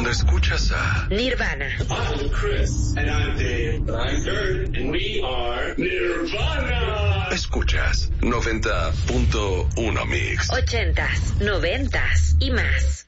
donde escuchas a Nirvana. I'm Chris. And I'm Dave. I'm Kurt. And we are Nirvana. Escuchas 90.1 Mix. 80s, 90s y más.